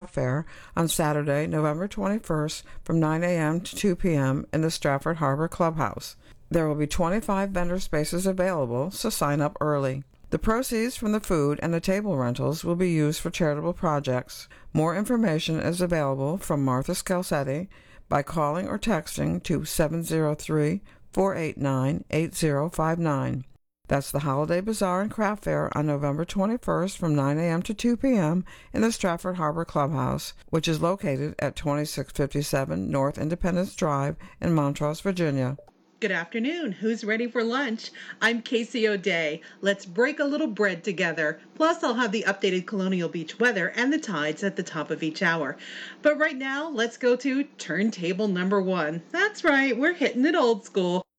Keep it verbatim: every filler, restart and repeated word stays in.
Craft Fair on Saturday, November twenty-first from nine a.m. to two p.m. in the Stratford Harbor Clubhouse. There will be twenty-five vendor spaces available, so sign up early. The proceeds from the food and the table rentals will be used for charitable projects. More information is available from Martha Scalsetti by calling or texting to seven zero three, four eight nine, eight zero five nine. That's the Holiday Bazaar and Craft Fair on November twenty-first from nine a.m. to two p.m. in the Stratford Harbor Clubhouse, which is located at twenty-six fifty-seven North Independence Drive in Montrose, Virginia. Good afternoon. Who's ready for lunch? I'm Casey O'Day. Let's break a little bread together. Plus, I'll have the updated Colonial Beach weather and the tides at the top of each hour. But right now, let's go to turntable number one. That's right, we're hitting it old school.